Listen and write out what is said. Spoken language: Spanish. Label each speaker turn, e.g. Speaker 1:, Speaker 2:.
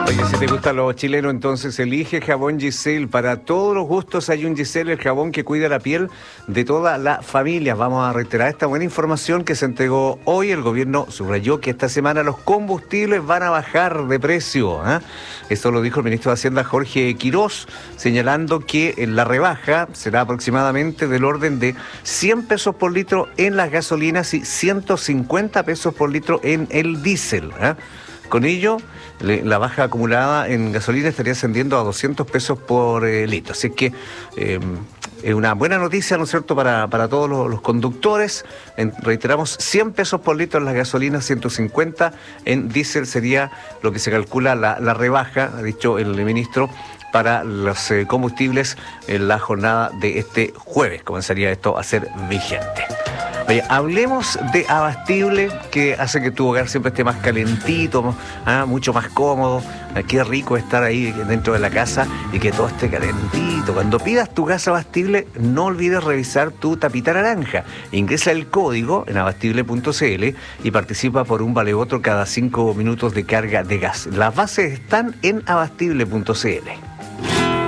Speaker 1: Oye, si te gusta lo chileno, entonces elige jabón Giselle. Para todos los gustos hay un Giselle, el jabón que cuida la piel de toda la familia. Vamos a reiterar esta buena información que se entregó hoy. El gobierno subrayó que esta semana los combustibles van a bajar de precio. Esto lo dijo el ministro de Hacienda, Jorge Quirós, señalando que la rebaja será aproximadamente del orden de 100 pesos por litro en las gasolinas y 150 pesos por litro en el diésel. Con ello, la baja acumulada en gasolina estaría ascendiendo a 200 pesos por litro. Así que es una buena noticia, ¿no es cierto?, para todos los conductores. Reiteramos, 100 pesos por litro en las gasolinas, 150 en diésel sería lo que se calcula la rebaja, ha dicho el ministro, para los combustibles en la jornada de este jueves. Comenzaría esto a ser vigente. Oye, hablemos de Abastible, que hace que tu hogar siempre esté más calentito, mucho más cómodo. Qué rico estar ahí dentro de la casa y que todo esté calentito. Cuando pidas tu gas Abastible, no olvides revisar tu tapita naranja. Ingresa el código en abastible.cl y participa por un vale otro cada 5 minutos de carga de gas. Las bases están en abastible.cl.